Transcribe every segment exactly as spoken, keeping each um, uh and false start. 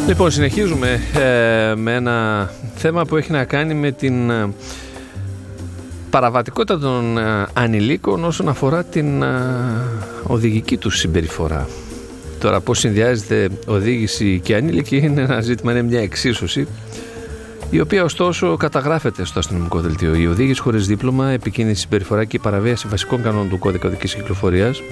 Λοιπόν, συνεχίζουμε ε, με ένα θέμα που έχει να κάνει με την ε, παραβατικότητα των ε, ανηλίκων όσον αφορά την ε, οδηγική τους συμπεριφορά. Τώρα, πώς συνδυάζεται οδήγηση και ανήλικη είναι ένα ζήτημα, είναι μια εξίσωση, η οποία ωστόσο καταγράφεται στο αστυνομικό δελτίο. Η οδήγηση χωρίς δίπλωμα, επικίνδυνη συμπεριφορά και η παραβίαση βασικών κανόνων του κώδικα οδικής κυκλοφορίας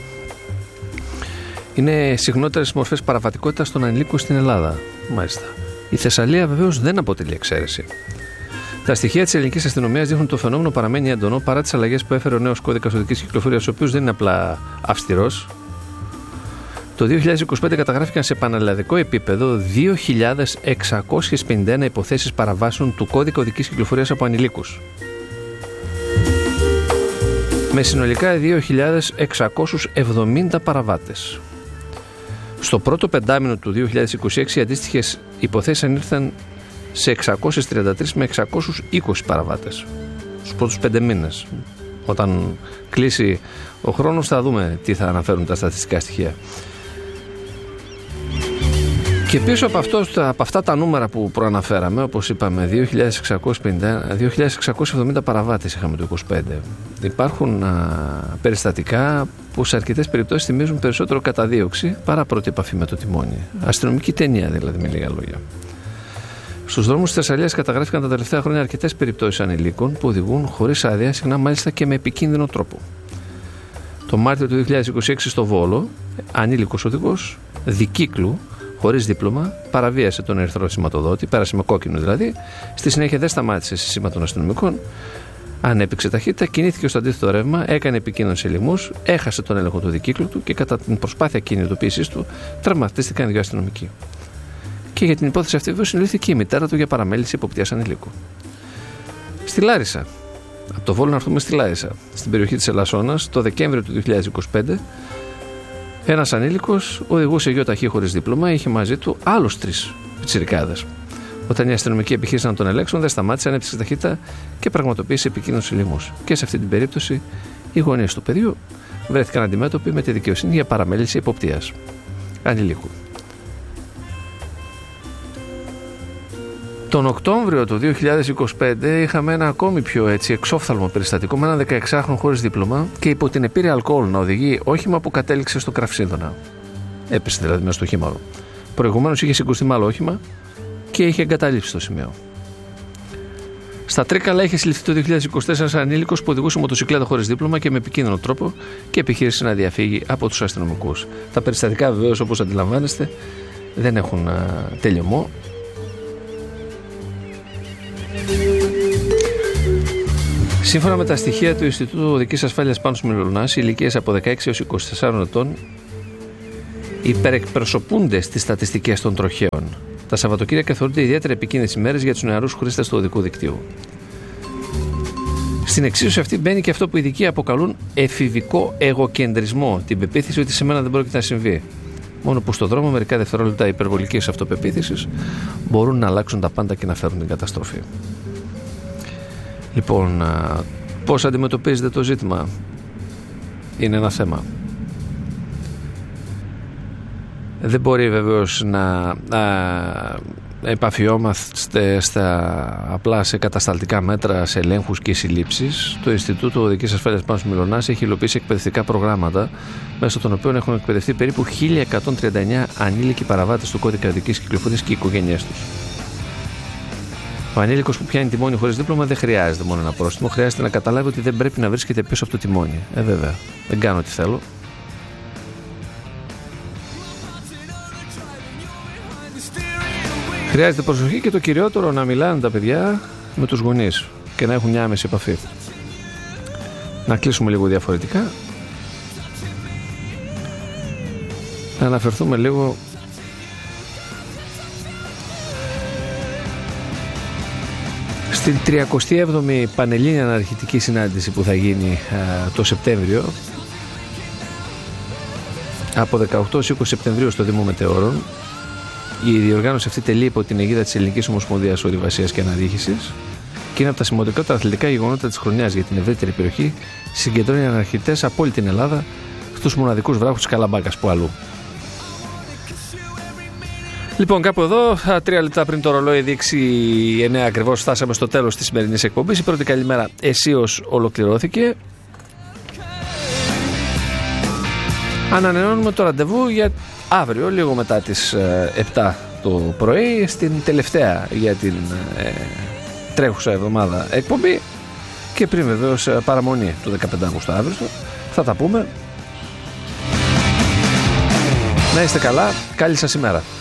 είναι συχνότερες μορφές παραβατικότητας των ανηλίκων στην Ελλάδα. Μάλιστα. Η Θεσσαλία βεβαίως δεν αποτελεί εξαίρεση. Τα στοιχεία της ελληνικής αστυνομίας δείχνουν ότι το φαινόμενο παραμένει έντονο παρά τις αλλαγές που έφερε ο νέος κώδικας οδικής κυκλοφορίας, ο οποίος δεν είναι απλά αυστηρός. Το δύο χιλιάδες είκοσι πέντε καταγράφηκαν σε πανελλαδικό επίπεδο δύο χιλιάδες εξακόσιες πενήντα ένα υποθέσεις παραβάσεων του κώδικα οδικής κυκλοφορίας από ανηλίκους, με συνολικά δύο χιλιάδες εξακόσιους εβδομήντα παραβάτες. Στο πρώτο πεντάμηνο του δύο χιλιάδες είκοσι έξι οι αντίστοιχες υποθέσεις ανήλθαν σε εξακόσιες τριάντα τρεις με εξακόσιους είκοσι παραβάτες. Στους πρώτους πέντε μήνες. Όταν κλείσει ο χρόνος θα δούμε τι θα αναφέρουν τα στατιστικά στοιχεία. Και πίσω από, αυτό, από αυτά τα νούμερα που προαναφέραμε, όπως είπαμε, δύο χιλιάδες εξακόσιους εβδομήντα παραβάτες είχαμε το είκοσι πέντε. Υπάρχουν α, περιστατικά που σε αρκετές περιπτώσεις θυμίζουν περισσότερο καταδίωξη παρά πρώτη επαφή με το τιμόνι. Αστυνομική ταινία δηλαδή, με λίγα λόγια. Στους δρόμους της Θεσσαλίας καταγράφηκαν τα τελευταία χρόνια αρκετές περιπτώσεις ανηλίκων που οδηγούν χωρίς άδεια, συχνά μάλιστα και με επικίνδυνο τρόπο. Το Μάρτιο του δύο χιλιάδες είκοσι έξι στο Βόλο, ανήλικος οδηγός δικύκλου χωρίς δίπλωμα παραβίασε τον ερυθρό σηματοδότη, πέρασε με κόκκινο δηλαδή. Στη συνέχεια δεν σταμάτησε σε σήμα των αστυνομικών, ανέπηξε ταχύτητα, κινήθηκε στο αντίθετο ρεύμα, έκανε επικίνδυνους ελιγμούς, έχασε τον έλεγχο του δικύκλου του και κατά την προσπάθεια κινητοποίησής του τραυματίστηκαν δύο αστυνομικοί. Και για την υπόθεση αυτή βέβαια συνελήφθηκε η μητέρα του για παραμέληση υποπτίας ανηλίκου. Στη Λάρισα, από το Βόλο να έρθουμε στη Λάρισα, στην περιοχή της Ελασσόνας, το Δεκέμβριο του δύο χιλιάδες είκοσι πέντε. Ένας ανήλικος οδηγούσε γιο ταχύ χωρίς δίπλωμα, είχε μαζί του άλλους τρεις πιτσιρικάδες. Όταν οι αστυνομικοί επιχείρησαν να τον ελέγξουν, δεν σταμάτησε, ανέπτυξε ταχύτητα και πραγματοποίησε επικίνδυνους ελιγμούς. Και σε αυτή την περίπτωση, οι γονείς του παιδιού βρέθηκαν αντιμέτωποι με τη δικαιοσύνη για παραμέληση υποπτίας ανηλίκου. Τον Οκτώβριο του δύο χιλιάδες είκοσι πέντε είχαμε ένα ακόμη πιο έτσι, εξόφθαλμο περιστατικό με έναν δεκαεξάχρονο χωρίς δίπλωμα και υπό την επίρρεια αλκοόλ να οδηγεί όχημα που κατέληξε στο Κραυσίδωνα. Έπεσε δηλαδή μέσα στο χήμαρο. Προηγουμένως είχε συγκρουστεί με άλλο όχημα και είχε εγκαταλείψει το σημείο. Στα Τρίκαλα είχε συλληφθεί το δύο χιλιάδες είκοσι τέσσερα ένας ανήλικος που οδηγούσε μοτοσυκλέτα χωρίς δίπλωμα και με επικίνδυνο τρόπο και επιχείρησε να διαφύγει από τους αστυνομικούς. Τα περιστατικά βεβαίως, όπως αντιλαμβάνεστε, δεν έχουν α, τελειωμό. Σύμφωνα με τα στοιχεία του Ινστιτούτου Οδικής Ασφάλειας Πάνος Μυλονάς, οι ηλικίες από δεκαέξι έως είκοσι τεσσάρων ετών υπερεκπροσωπούνται στις στατιστικές των τροχαίων. Τα Σαββατοκύριακα θεωρούνται ιδιαίτερα επικίνδυνες ημέρες για τους νεαρούς χρήστες του οδικού δικτύου. Στην εξίσωση αυτή μπαίνει και αυτό που οι ειδικοί αποκαλούν εφηβικό εγωκεντρισμό, την πεποίθηση ότι σε μένα δεν πρόκειται να συμβεί. Μόνο που στον δρόμο μερικά δευτερόλεπτα υπερβολικής αυτοπεποίθησης μπορούν να αλλάξουν τα πάντα και να φέρουν την καταστροφή. Λοιπόν, πώς αντιμετωπίζετε το ζήτημα είναι ένα θέμα. Δεν μπορεί βεβαίως να α, επαφιόμαστε στα, απλά σε κατασταλτικά μέτρα, σε ελέγχους και συλλήψεις. Το Ινστιτούτο Οδικής Ασφάλειας Πάνος Μυλονάς έχει υλοποιήσει εκπαιδευτικά προγράμματα μέσω των οποίων έχουν εκπαιδευτεί περίπου χίλια εκατόν τριάντα εννέα ανήλικοι παραβάτες του κώδικα οδικής κυκλοφορίας και οι οικογένειές τους. Ο ανήλικος που πιάνει τιμόνι χωρίς δίπλωμα δεν χρειάζεται μόνο ένα πρόστιμο, χρειάζεται να καταλάβει ότι δεν πρέπει να βρίσκεται πίσω από το τιμόνι. Ε, βέβαια, δεν κάνω ό,τι θέλω. Χρειάζεται προσοχή και το κυριότερο να μιλάνε τα παιδιά με τους γονείς και να έχουν μια άμεση επαφή. Να κλείσουμε λίγο διαφορετικά. Να αναφερθούμε λίγο στην τριακοστή έβδομη Πανελλήνια Αναρχητική Συνάντηση που θα γίνει α, το Σεπτέμβριο από δεκαοκτώ έως είκοσι Σεπτεμβρίου στο Δήμο Μετεώρων. Η διοργάνωση αυτή τελεί υπό την αιγίδα της Ελληνικής Ομοσπονδίας Ορειβασίας και Αναδίχησης και είναι από τα σημαντικότερα αθλητικά γεγονότα της χρονιάς για την ευρύτερη περιοχή. Συγκεντρώνει αναρχιτές από όλη την Ελλάδα στους μοναδικούς βράχους της Καλαμπάκας που αλλού. Λοιπόν, κάπου εδώ, τρία λεπτά πριν το ρολόι δείξει εννέα ακριβώς, φτάσαμε στο τέλος της σημερινής εκπομπής. Η πρώτη καλημέρα αισίως ολοκληρώθηκε. Ανανεώνουμε το ραντεβού για αύριο, λίγο μετά τις επτά το πρωί, στην τελευταία για την ε, τρέχουσα εβδομάδα εκπομπή και πριν βεβαίως παραμονή του δεκαπέντε Αυγούστου αύριο. Θα τα πούμε. Να είστε καλά, καλή σας ημέρα.